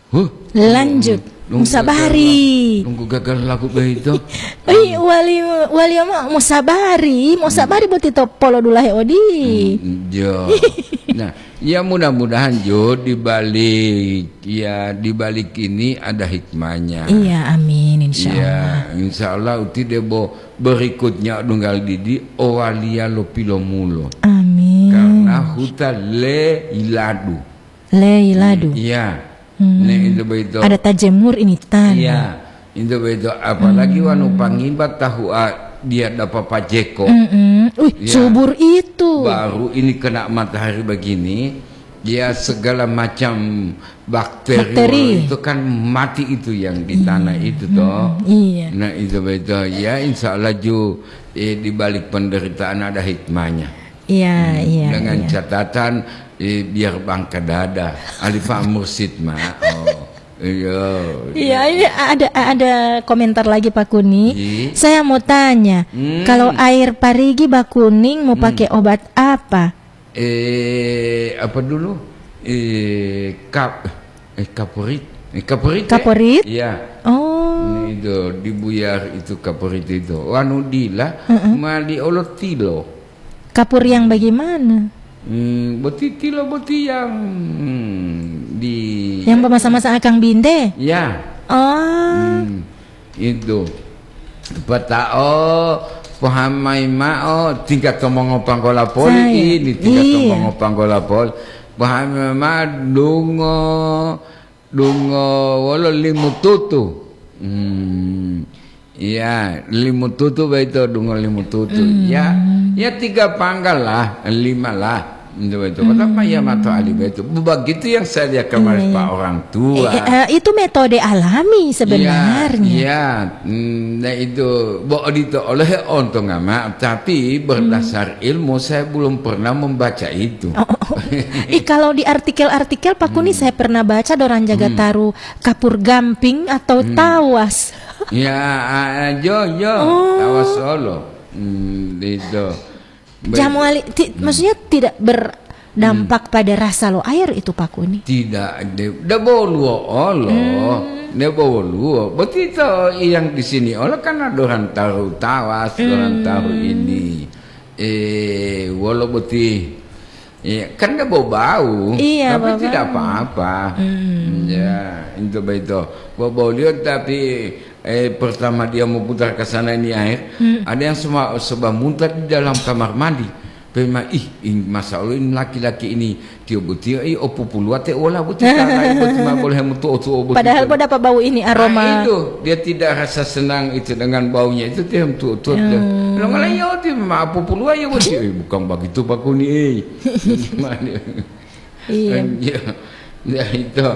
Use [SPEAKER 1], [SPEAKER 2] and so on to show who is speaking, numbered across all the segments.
[SPEAKER 1] Lanjut. Musabari.
[SPEAKER 2] Nunggu gagal lagu begitu.
[SPEAKER 1] Wali mah musabari buat itu polo dulahe odi.
[SPEAKER 2] Jo. Nah, ya mudah-mudahan Jo di balik ini ada hikmahnya.
[SPEAKER 1] Iya, amin insyaallah.
[SPEAKER 2] Iya, insyaallah uti debo berikutnya dunggal didi owalia lo pilo mulo.
[SPEAKER 1] Amin.
[SPEAKER 2] Karena huta le iladu.
[SPEAKER 1] Iya.
[SPEAKER 2] Itu
[SPEAKER 1] ada tajemur ini tan.
[SPEAKER 2] Iya, itu apalagi wanu pangimbat tahu dia dapat pajeko.
[SPEAKER 1] Ya. Subur itu.
[SPEAKER 2] Baru ini kena matahari begini, dia segala macam bakteri. Itu kan mati itu yang di tanah itu toh.
[SPEAKER 1] Iya.
[SPEAKER 2] Nah itu ya insya Allah ju di balik penderitaan ada hikmahnya.
[SPEAKER 1] Iya,
[SPEAKER 2] dengan catatan biar bangka dada Alifah Mursid mah.
[SPEAKER 1] Iya, ini ada komentar lagi Pak Kuni. Saya mau tanya, kalau air parigi Pak Kuning mau pakai obat apa?
[SPEAKER 2] Apa dulu? Kaporit.
[SPEAKER 1] Kaporit?
[SPEAKER 2] Iya.
[SPEAKER 1] Oh.
[SPEAKER 2] Itu dibuyar itu kaporit itu. Wanu dila mali olotilo.
[SPEAKER 1] Kapur yang bagaimana?
[SPEAKER 2] Boti yang
[SPEAKER 1] yang masa-masa Akang Binde?
[SPEAKER 2] Ya.
[SPEAKER 1] Oh.
[SPEAKER 2] Itu. Patao pahamai mao tingkat ngomong panggola poli ini tingkat ngomong panggola pol. Pahamai ma dungo wala limututu. Ya, limututu begitu dungo limututu. Ya 3 panggal lah, 5 lah. Itu pertama ya mato ali itu begitu yang saya lihat kemarin Pak orang tua.
[SPEAKER 1] Itu metode alami sebenarnya.
[SPEAKER 2] Iya, nah itu itu oleh untung ama, tapi berdasar ilmu saya belum pernah membaca itu.
[SPEAKER 1] Kalau di artikel-artikel Pak Kuni saya pernah baca Doran Jaga Taru kapur gamping atau tawas.
[SPEAKER 2] Ya, tawas solo. Itu.
[SPEAKER 1] Jamuali maksudnya tidak berdampak pada rasa lo air itu Pak Kuni?
[SPEAKER 2] Tidak, dia bawa dia bawa. Berarti itu yang di sini oleh kan ada orang taruh tawas, orang taruh ini, walau berarti, kan dia bau, tapi tidak apa-apa. Ya, itu begitu. Bau lihat tapi. Pertama dia mau putar ke sana ini air, ada yang sebab muntah di dalam kamar mandi. Pema masa Allah ini laki-laki ini dia butir opo puluh ate olah butir kan boleh mutu
[SPEAKER 1] padahal pada apa bau ini aroma.
[SPEAKER 2] Itu dia tidak rasa senang itu dengan baunya itu dia mutu lo malah ya dia apa puluh ya butir bukan begitu Pak Kuni ya itu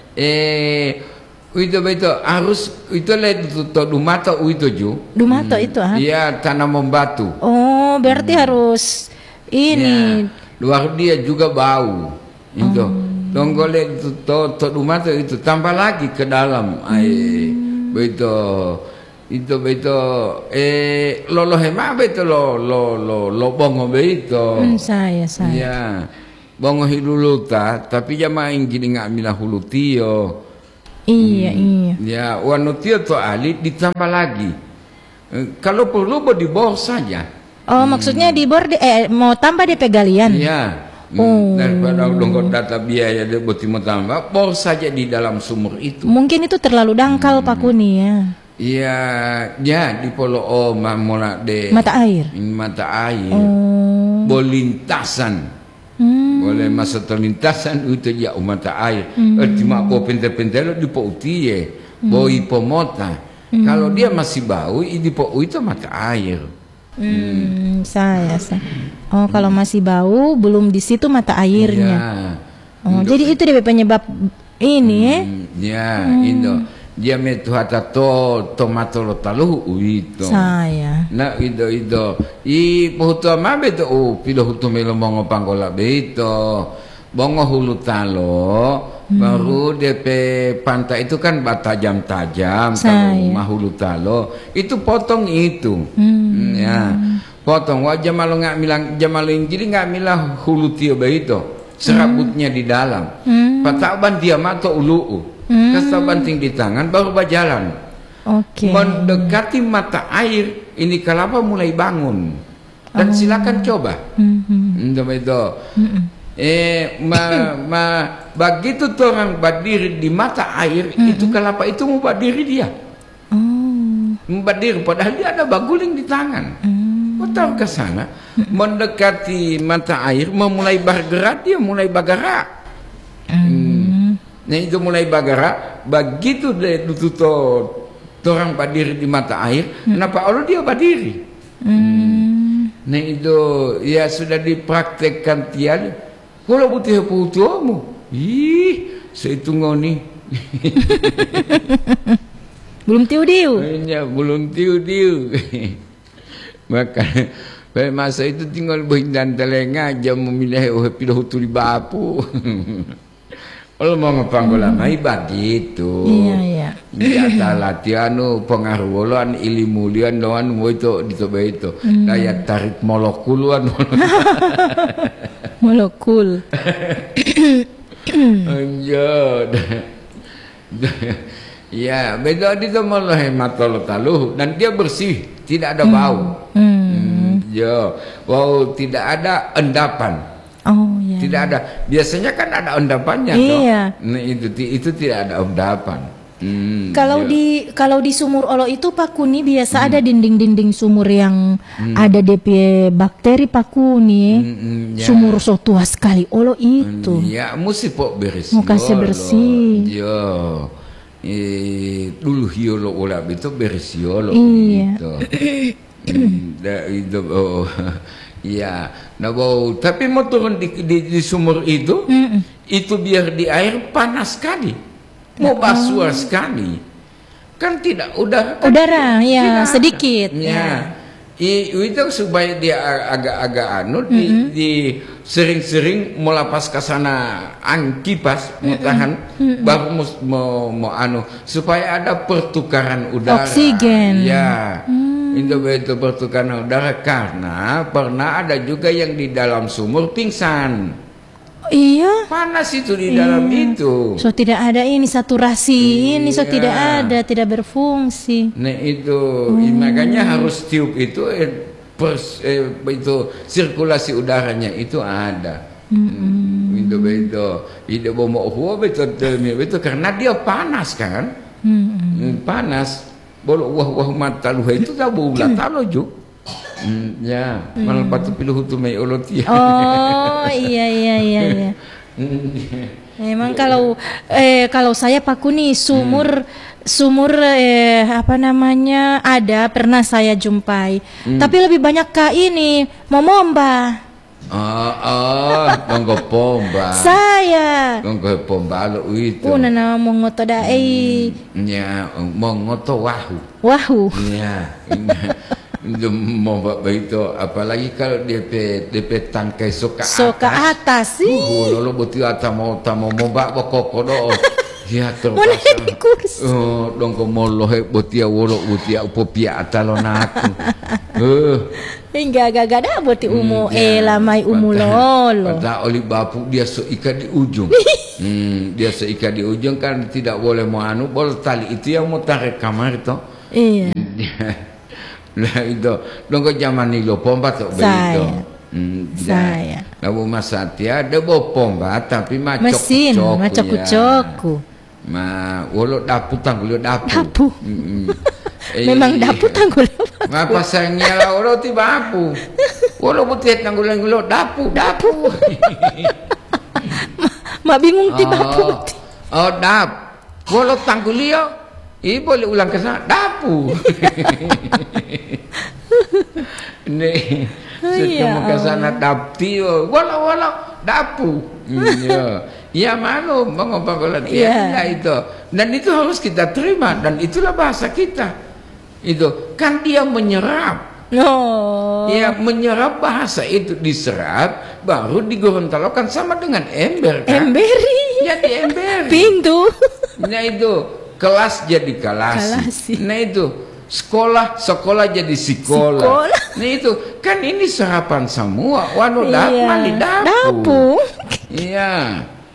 [SPEAKER 2] itu harus itu dumato itu ju.
[SPEAKER 1] Dumato itu
[SPEAKER 2] Iya, tanaman batu.
[SPEAKER 1] Oh, berarti harus ini.
[SPEAKER 2] Luar dia juga bau. Itu. Donggole itu dumato itu tambah lagi ke dalam. Begitu. Itu lolohe ma beto lo bongo beito.
[SPEAKER 1] Saya.
[SPEAKER 2] Iya. Bongo hiluluta, tapi jamain gini nggak milah hulutio.
[SPEAKER 1] Iya.
[SPEAKER 2] Ya, wanutio to ali ditambah lagi. Kalau perlu di bawah saja.
[SPEAKER 1] Oh, maksudnya di bor mau tambah di pegalian.
[SPEAKER 2] Iya. Daripada dongkot data biaya dia buat mau tambah, bor saja di dalam sumur itu.
[SPEAKER 1] Mungkin itu terlalu dangkal Pak Kuni ya.
[SPEAKER 2] Iya, di polo mola de
[SPEAKER 1] mata air.
[SPEAKER 2] Bolintasan. Boleh masa terlintasan itu ya mata air. Cuma bau pentel-pentel di pouti bau pomota. Kalau dia masih bau, di pou itu mata air.
[SPEAKER 1] Saya. Oh, kalau masih bau belum di situ mata airnya. Jadi itu dia penyebab ini
[SPEAKER 2] itu. Dia metuhata tomato lo talu itu.
[SPEAKER 1] Saya.
[SPEAKER 2] Nah itu. Pohutu amabe itu pilo hutu melo mongo panggola beito. Bongo hulu talo baru DP pantai itu kan tajam-tajam kalau rumah hulu talo itu potong itu. Ya. Potong wajah malu nggak bilang jamalin jadi nggak bilang hulu tio beito. Serabutnya di dalam. Pataban dia mato ulu. kasta banting di tangan, baru berjalan. Mendekati mata air, ini kelapa mulai bangun. Dan silakan coba. Begitu orang berdiri di mata air, itu kelapa itu mau berdiri dia. Berdiri, padahal dia ada baguling di tangan. Tahu ke sana, mendekati mata air, memulai bergerak, dia mulai bergerak. Nah itu mulai bergerak, begitu dia tutup orang berdiri di mata air, kenapa Allah dia berdiri? Nah itu ya sudah dipraktekkan tiada. Kalau butuh putuamu, saya tunggu nih.
[SPEAKER 1] Belum tiu-tiu.
[SPEAKER 2] Belum tiu-tiu. Maka pada masa itu tinggal berhindan telenga aja memilih pilih tuli bapu. Kalau mau ngepanggolamai begitu.
[SPEAKER 1] Iya.
[SPEAKER 2] Dia latihan pengaruhan ilmu lian doan itu dicoba itu. Daya tarik molekuluan.
[SPEAKER 1] Molekul.
[SPEAKER 2] Anjir. Ya, beda itu malah hemat taluh dan dia bersih, tidak ada bau. Ya, bau tidak ada endapan.
[SPEAKER 1] Oh ya.
[SPEAKER 2] Tidak ada. Biasanya kan ada endapannya
[SPEAKER 1] iya.
[SPEAKER 2] Nah, itu tidak ada endapan.
[SPEAKER 1] Kalau di sumur olo itu Pak Kuni biasa ada dinding-dinding sumur yang ada DP bakteri Pak Kuni.
[SPEAKER 2] Ya.
[SPEAKER 1] Sumur so tua sekali olo itu.
[SPEAKER 2] Ya, mesti pok bersih.
[SPEAKER 1] Mau kasih bersih.
[SPEAKER 2] Ya. Dulu hiolo olah itu bersih olo
[SPEAKER 1] gitu.
[SPEAKER 2] Itu ya, nah bau. Tapi mau turun di sumur itu biar di air panas sekali, mau basuh sekali, kan tidak
[SPEAKER 1] udara ya sedikit.
[SPEAKER 2] Ya. Itu supaya dia agak-agak di sering-sering melepas ke sana kipas mau tahan baru mau supaya ada pertukaran udara
[SPEAKER 1] oksigen
[SPEAKER 2] ya. Itu pertukaran udara karena pernah ada juga yang di dalam sumur pingsan.
[SPEAKER 1] Iya.
[SPEAKER 2] Panas itu di dalam itu.
[SPEAKER 1] So tidak ada ini saturasi, ini so tidak ada, tidak berfungsi.
[SPEAKER 2] Nah itu makanya harus tiup itu itu sirkulasi udaranya itu ada. Itu mau itu karena dia panas kan. Panas. Boleh wah mata lu itu tak boleh tahu juga. Ya, malah batu piluh tu mai olotia.
[SPEAKER 1] Oh, iya. Memang kalau saya Pak Kuni sumur apa namanya ada pernah saya jumpai. Tapi lebih banyak ke ini momomba.
[SPEAKER 2] Tonggo pomba.
[SPEAKER 1] Saya.
[SPEAKER 2] Tonggo pomba lo itu.
[SPEAKER 1] Nana mongoto dae.
[SPEAKER 2] Ya, mongoto
[SPEAKER 1] Wahu.
[SPEAKER 2] Ya. Mau begitu, apalagi kalau DP tangkai soka
[SPEAKER 1] atas sih.
[SPEAKER 2] Lalu butuh atau mau mbak kokodo. Ya
[SPEAKER 1] terpaksa.
[SPEAKER 2] Dong komolo butia wolo butia upopia atalonaku.
[SPEAKER 1] Hingga gada buti umu lamai umulolo.
[SPEAKER 2] Pada oli bapu dia seikat di ujung. Dia seikat di ujung kan tidak boleh mau boleh tali itu yang mau tarik kamar itu.
[SPEAKER 1] Iya.
[SPEAKER 2] Nah itu, dong zaman nilo pompa tuh begitu.
[SPEAKER 1] Saya.
[SPEAKER 2] Lalu Mas Satya ada bawa pompa tapi
[SPEAKER 1] mesin, macok-coku.
[SPEAKER 2] Walau dapu tanggul dapu.
[SPEAKER 1] Memang dapu tanggul.
[SPEAKER 2] Apa sayangnya lah walau tiba apu. Walau butuh tanggul dapu.
[SPEAKER 1] Mak bingung tiba apu.
[SPEAKER 2] Dap. Walau tanggul dia. Boleh ulang ke sana dapu. Nih, setemu ke sana dapti, walau dapu. Ya malu mengapa ya itu. Dan itu harus kita terima dan itulah bahasa kita. Itu kan dia menyerap. Ya menyerap bahasa itu diserap baru digorontalokan sama dengan ember kan?
[SPEAKER 1] Emberi.
[SPEAKER 2] Jadi emberi.
[SPEAKER 1] Pintu.
[SPEAKER 2] Nah itu kelas jadi kelas. Nah itu sekolah jadi sekolah. Nah itu kan ini serapan semua. Wanu dapu. Iya.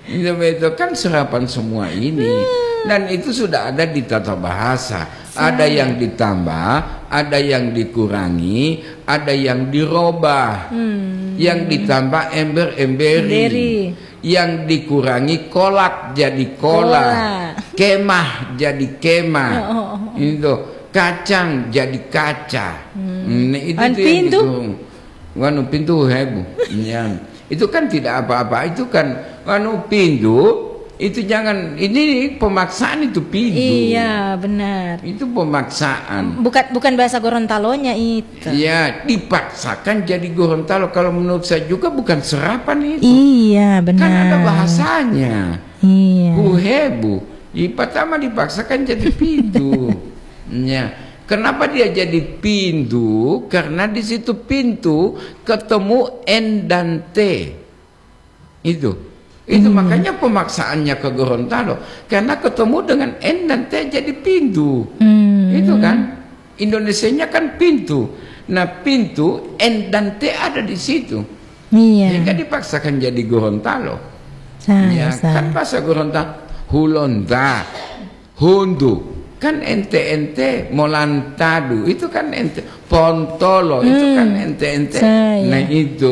[SPEAKER 2] Itu kan serapan semua ini. Dan itu sudah ada di tata bahasa. Ada yang ditambah, ada yang dikurangi, ada yang dirubah. Yang ditambah ember-emberi. Yang dikurangi kolak jadi kolak. Kemah jadi kemah. Itu kacang jadi kaca. Itu pintu. Pintu hebu. Itu kan tidak apa-apa. Itu kan pintu. Itu jangan, ini pemaksaan itu pintu.
[SPEAKER 1] Iya benar.
[SPEAKER 2] Itu pemaksaan.
[SPEAKER 1] Bukan bahasa Gorontalonya itu.
[SPEAKER 2] Iya, dipaksakan jadi Gorontalo. Kalau menurut saya juga bukan serapan itu.
[SPEAKER 1] Iya benar.
[SPEAKER 2] Kan ada bahasanya.
[SPEAKER 1] Iya.
[SPEAKER 2] Kuhebu. Pertama dipaksakan jadi pintu. Ya. Kenapa dia jadi pintu? Karena di situ pintu ketemu N dan T. Itu makanya pemaksaannya ke Gorontalo karena ketemu dengan N dan T jadi pintu. Itu kan Indonesianya kan pintu. Nah pintu N dan T ada di situ.
[SPEAKER 1] Iya.
[SPEAKER 2] Sehingga dipaksakan jadi Gorontalo. Kan bahasa Gorontalo Hulonta, Hundu. Kan ente molantadu itu kan ente pontolo itu kan ente. Nah itu.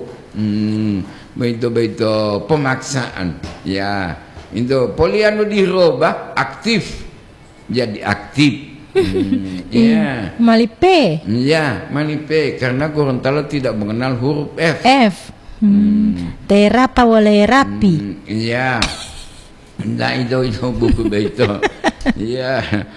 [SPEAKER 2] Begitu pemaksaan ya itu poliano dirubah aktif jadi aktif.
[SPEAKER 1] Malipe
[SPEAKER 2] karena Gorontalo tidak mengenal huruf F.
[SPEAKER 1] Terapa wale rapi.
[SPEAKER 2] Iya. Nah itu buku itu. Iya.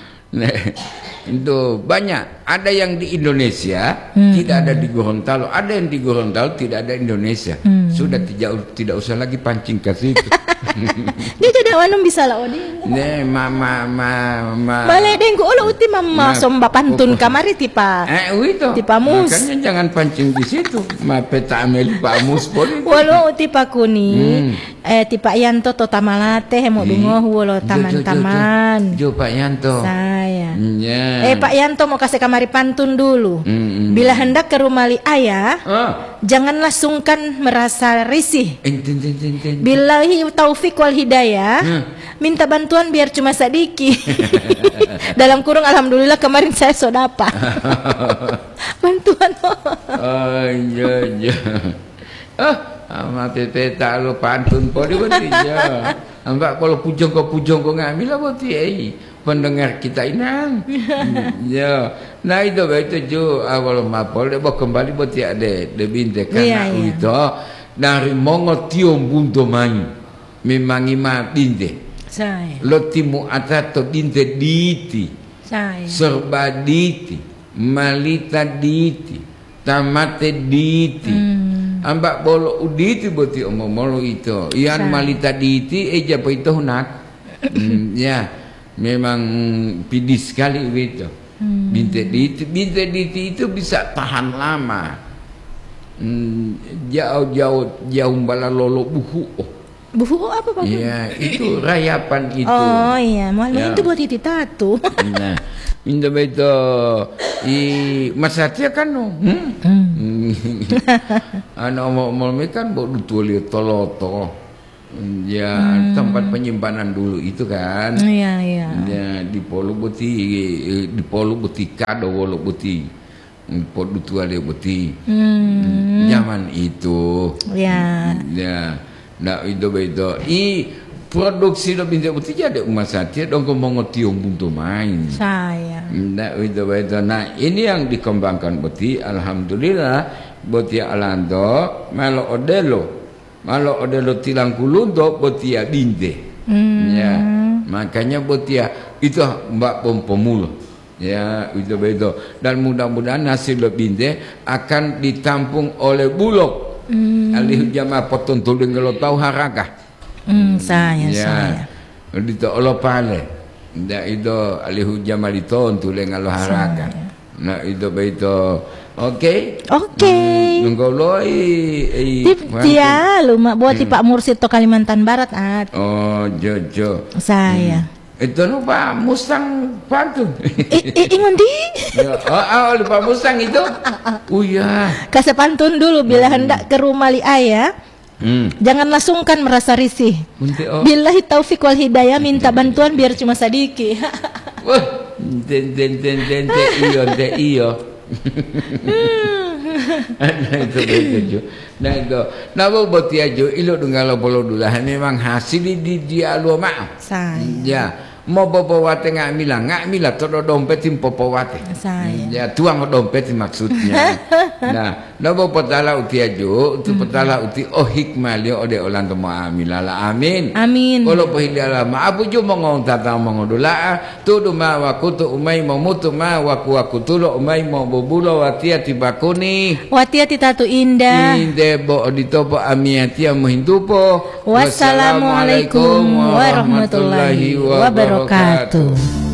[SPEAKER 2] Itu banyak. Ada yang di Indonesia tidak ada di Gorontalo, ada yang di Gorontalo tidak ada Indonesia. Sudah tidak usah lagi pancing ke situ.
[SPEAKER 1] Dia tidak wanum bisa lah odi.
[SPEAKER 2] Ne
[SPEAKER 1] Balik deng ko ulo uti mama somba pantun kamari tipa. Tipa mus.
[SPEAKER 2] Makanya jangan pancing di situ. Peta ameli Pak Mus boleh.
[SPEAKER 1] Walau uti Pak Kuni. Tipa Yanto to tamalate hemo dungo wolo taman-taman.
[SPEAKER 2] Jo Pak Yanto.
[SPEAKER 1] Saya. Pak Yanto mau kasih kamari pantun dulu. Bila hendak ke rumah li ayah, janganlah sungkan merasa risih. Billahi taufik wal hidayah, minta bantuan biar cuma sedikit. Dalam kurung alhamdulillah kemarin saya dapat bantuan. Ama Pepe tak lo pantun podi boti ya. Ambak kalau pujong kau ngambil lah boti pendengar kita inang. Ya. Nah itu jo awal mapol dia bawa kembali boti ade de binte karena itu dari mongo tiom bunto main memang ima binte. Saya.
[SPEAKER 2] Lo timu atato binte diti.
[SPEAKER 1] Saya.
[SPEAKER 2] Serba diti, malita diti, tamate diti. Ambak bolo uditi boti omomolo itu. Ian malita diti japa itu hunat. Ya, memang pidis sekali itu. Binte diti itu bisa tahan lama. Jauh bala lolo buhu.
[SPEAKER 1] Buhu apa Pak?
[SPEAKER 2] Iya, itu rayapan itu.
[SPEAKER 1] Oh iya, malah itu buat titi tatu.
[SPEAKER 2] Nah, minta beto masatnya kan no. Mau kan bawa dutuli toloto. Ya, tempat penyimpanan dulu itu kan.
[SPEAKER 1] Iya.
[SPEAKER 2] Ya, di Polo Buti kado wolo Buti. Podu tua dia Buti. Zaman itu.
[SPEAKER 1] Ya.
[SPEAKER 2] Nah itu produksi lo binti Buti jadi umat satya dong ngomong tiung buntu main.
[SPEAKER 1] Saya.
[SPEAKER 2] Nah itu. Nah ini yang dikembangkan Buti, alhamdulillah Buti alando malo odelo tilang kulundo Buti ya binte. Ya makanya Buti ya itu mbak pemulo. Ya itu dan mudah-mudahan hasil lo binte akan ditampung oleh Bulog. Alih jamaah potong tuling kalau tahu harakah. Saya. Dito olo pale. Nda itu alih jamaah diton tuling kalau harakah. Nah itu Oke. Nunggu loi.
[SPEAKER 1] Dia luma buat Pak Mursid to Kalimantan Barat
[SPEAKER 2] Oh, Jojo.
[SPEAKER 1] Saya.
[SPEAKER 2] Itu no Pak Mustang pantun.
[SPEAKER 1] Ingon di.
[SPEAKER 2] Pak Mustang itu. Iya.
[SPEAKER 1] Kasih pantun dulu bila hendak ke rumah li ayah,
[SPEAKER 3] Janganlah sungkan merasa risih. Billahi taufik wal hidayah, minta bantuan biar cuma sadiki.
[SPEAKER 2] Wah, iyo. Nah itu begitu. Nah itu, nabo boti aja ilo dungalo bolo dulu. Memang hasil di dia lu maaf. Ya. Mau popowate ngak mila todo dompetin popowate. Ya tuang dompet maksudnya. Nah, nabo petala uti ajo, tu petala uti hikmah lio ode olan temo amila la amin.
[SPEAKER 3] Amin.
[SPEAKER 2] Kalau pohila ma abu jo mongong tata mongodula tu duma waku tu umai momutu ma waku tu lo umai mo bobulo watia tibakuni.
[SPEAKER 3] Watia titatu indah.
[SPEAKER 2] Inde bo ditopo amiatia muhintupo.
[SPEAKER 3] Wassalamualaikum warahmatullahi wabarakatuh.